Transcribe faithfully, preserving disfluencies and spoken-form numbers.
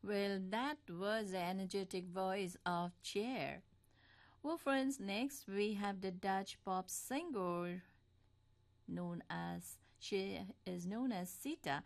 Well, that was the energetic voice of Cher. Well, friends, next we have the Dutch pop singer known as she is known as Sita.